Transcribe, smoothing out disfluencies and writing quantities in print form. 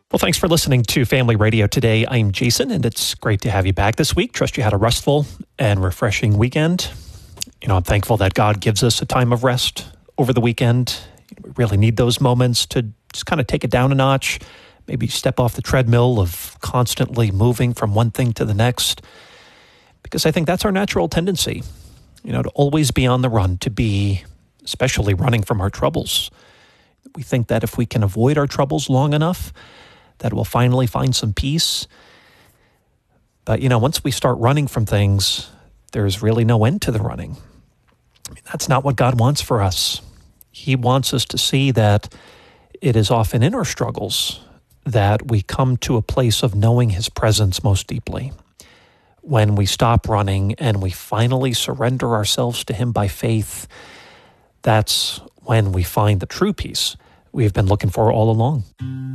Well, thanks for listening to Family Radio today. I'm Jason, and it's great to have you back this week. Trust you had a restful and refreshing weekend. I'm thankful that God gives us a time of rest over the weekend. We really need those moments to just kind of take it down a notch, maybe step off the treadmill of constantly moving from one thing to the next, because I think that's our natural tendency, to always be on the run, to be especially running from our troubles. We think that if we can avoid our troubles long enough, that we'll finally find some peace. But, once we start running from things, there's really no end to the running. That's not what God wants for us. He wants us to see that it is often in our struggles that we come to a place of knowing His presence most deeply. When we stop running and we finally surrender ourselves to Him by faith, that's when we find the true peace we've been looking for all along.